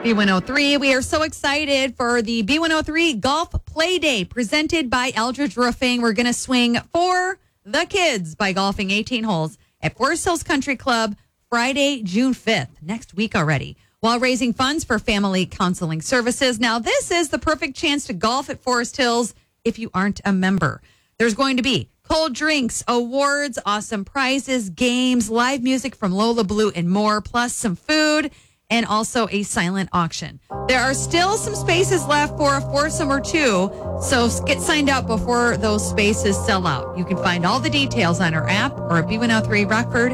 B103. We are so excited for the B103 Golf Play Day presented by Eldridge Roofing. We're going to swing for the kids by golfing 18 holes at Forest Hills Country Club Friday, June 5th, next week already, while raising funds for family counseling services. Now, this is the perfect chance to golf at Forest Hills if you aren't a member. There's going to be cold drinks, awards, awesome prizes, games, live music from Lola Blue, and more, plus some food and also a silent auction. There are still some spaces left for a foursome or two, so get signed up before those spaces sell out. You can find all the details on our app or at B103Rockford